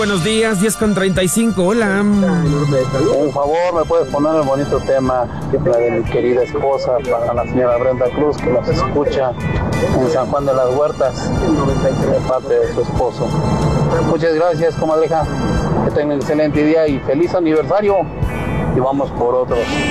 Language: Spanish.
buenos días, 10:35, hola. Por favor, ¿me puedes poner el bonito tema, la de mi querida esposa, para la señora Brenda Cruz, que nos escucha en San Juan de las Huertas, de parte de su esposo? Muchas gracias, comadreja. Que tengan un excelente día y feliz aniversario. Y vamos por otros.